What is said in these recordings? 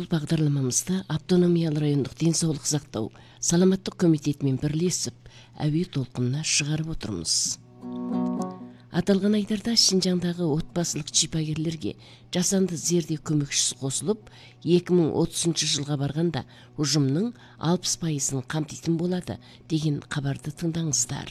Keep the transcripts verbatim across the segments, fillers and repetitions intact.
бағдарламамызда автономиялы райондық денсаулық сақтау саламаттық комитетімен бірлесіп әуе толқынына шығарып отырмыз. Аталған айдарда Шинжаңдағы отбасылық шипагерлерге жасанды зерде көмекшісі қосылып, екі мың отызыншы жылға барғанда ұжымның алпыс пайызын қамтитын болады деген хабарды тыңдаңыздар.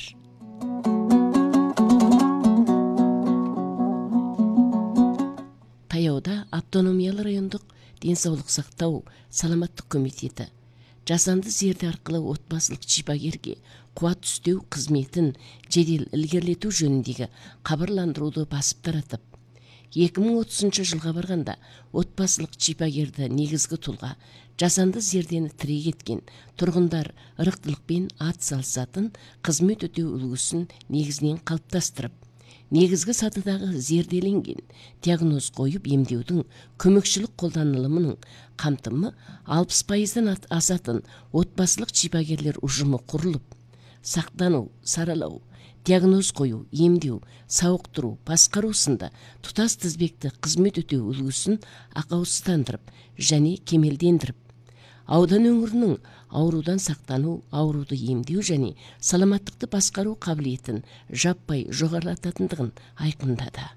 Таяуда автономиялы райондық денсаулық сақтау саламаттық комитеті жасанды зерде арқылы отбасылық шипагерге қуат үстеу қызметін жедел ілгерілету жөніндегі хабарландыруды басып таратып, екі мың отызыншы жылға барғанда отбасылық шипагерді негізгі тұлға жасанды зердені тірек еткен тұрғындар ырықтылықпен ат салысатын қызмет өтеу үлгісін негізінен қалыптастырып, негізгі сатыдағы зерделенген диагноз қойып емдеудің көмекшілік қолданылымының қамтымы алпыс пайыздан асатын отбасылық шипагерлер ұжымы құрылып, сақтану, саралау, диагноз қою, емдеу, сауықтыру, басқару сынды тұтас тізбекті қызмет өтеу үлгісін ақаусыздандырып және кемелдендіріп, аудан өңірінің аурудан сақтану, ауруды емдеу және саламаттықты басқару қабілетін жаппай жоғарылататындығын айқындады.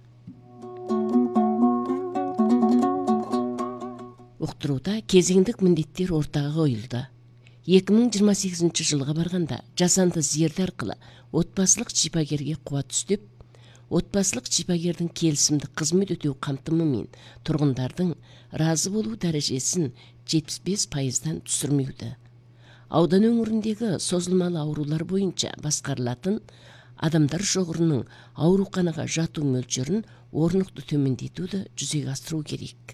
Ұқтыруда кезеңдік міндеттер ортаға қойылды. екі мың жиырма сегізінші жылға барғанда жасанды зерде арқылы отбасылық шипагерге қуат үстеп, отбасылық шипагердің келісімді қызмет өтеу қамтымы мен тұрғындардың разы болу дәрежесін жетпіс бес пайыздан түсірмеуді. Аудан өңіріндегі созылмалы аурулар бойынша басқарылатын адамдар шоғырының ауруханаға жату мөлшерін орнықты төмендетуді жүзеге асыру керек.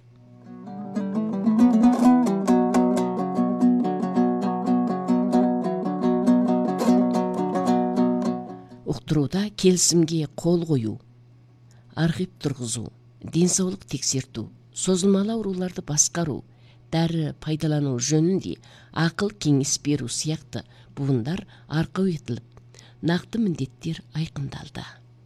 Ұқтыруда келісімге қол қою, архив тұрғызу, денсаулық тексерту, созылмалы ауруларды басқару, дәрі пайдалану жөнінде ақыл кеңес беру сияқты буындар арқау етіліп, нақты міндеттер айқындалды.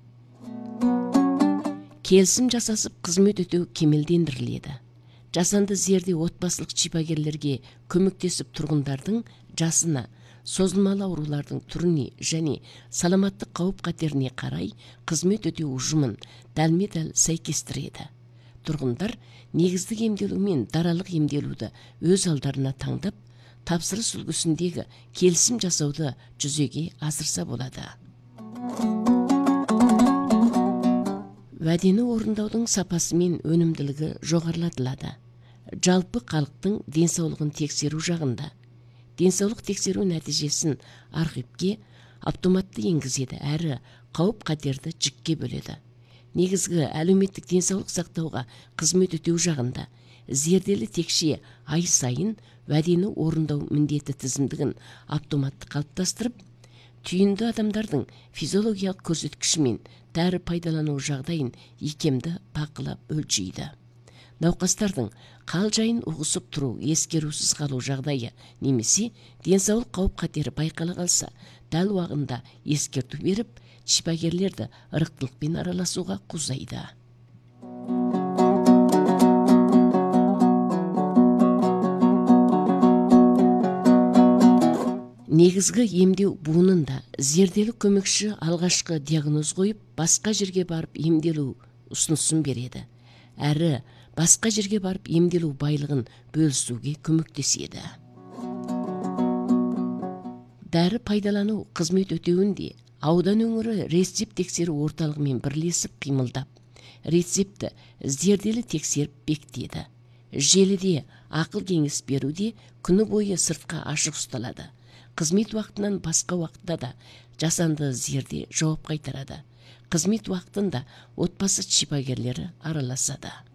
Келісім жасасып қызмет өтеу кемелдендіріледі. Жасанды зерде отбасылық шипагерлерге көмектесіп тұрғындардың жасына, созылмалы аурулардың түріне және саламаттық қауіп қатеріне қарай қызмет өтеу ұжымын дәлме-дәл сәйкестіреді. Тұрғындар негіздік емделу мен даралық емделуді өз алдарына таңдап, тапсырыс үлгісіндегі келісім жасауды жүзеге асырса болады. Уәдені орындаудың сапасы мен өнімділігі жоғарылатылады. Жалпы халықтың денсаулығын тексеру жағында денсаулық тексеру нәтижесін архивке автоматты енгізеді әрі қауіп қатерді жікке бөледі. Негізгі әлеуметтік денсаулық сақтауға қызмет өтеу жағында зерделі текше ай сайын уәдені орындау міндеті тізімдігін автоматты қалыптастырып, түйінді адамдардың физиологиялық көрсеткіші мен дәрі пайдалану жағдайын икемді бақылап өлшейді. Науқастардың қал жайын ұғысып тұру, ескерусіз қалу жағдайы немесе денсаулық қауіп қатері байқала қалса, дәл уақытында ескерту беріп, шипагерлерді ырықтылықпен араласуға қозғайды. Негізгі емдеу буынында зерделік көмекші алғашқы диагноз қойып, басқа жерге барып емделу ұсынысын береді. Әрі басқа жерге барып емделу байлығын бөлісуге көмектеседі. Дәрі пайдалану қызмет өтеуінде аудан өңірі рецепт тексеру орталығымен бірлесіп қимылдап, рецепті зерделі тексеріп бекітеді. Желіде ақыл кеңес беруде күні бойы сыртқа ашық ұсталады. Қызмет уақытынан басқа уақытта да жасанды зерде жауап қайтарады. Қызмет уақытында отбасы шипагерлері араласады.